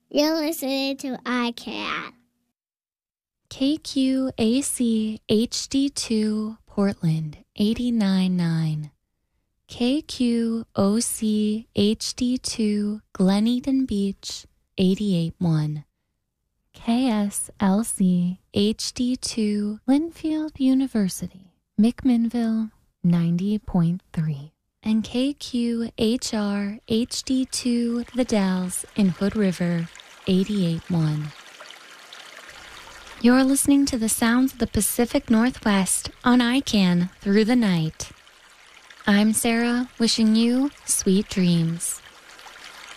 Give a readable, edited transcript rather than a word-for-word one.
You're listening to iCat. KQAC HD2 Portland 89.9. KQOC HD2 Glen Eden Beach 88.1. KSLC HD2 Linfield University McMinnville 90.3. And KQHR HD2 The Dalles in Hood River 88.1. You're listening to the sounds of the Pacific Northwest on ICANN through the night. I'm Sarah, wishing you sweet dreams.